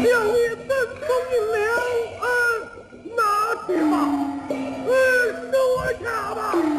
将你的重量拿去吧，收我下吧。